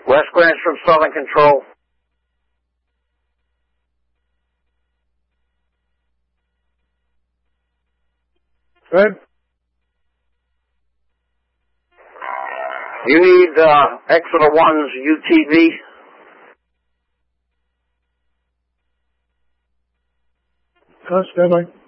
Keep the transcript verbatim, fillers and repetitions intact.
West Greenwich from Southern Control. Good. You need uh, Exeter one's U T V. That's good.